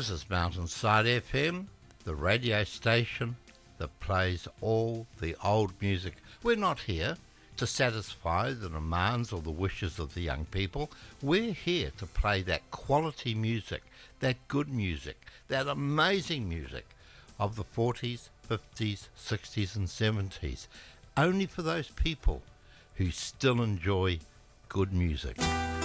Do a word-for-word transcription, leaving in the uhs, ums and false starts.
This is Mountainside F M, the radio station that plays all the old music. We're not here to satisfy the demands or the wishes of the young people. We're here to play that quality music, that good music, that amazing music of the forties, fifties, sixties and seventies, only for those people who still enjoy good music.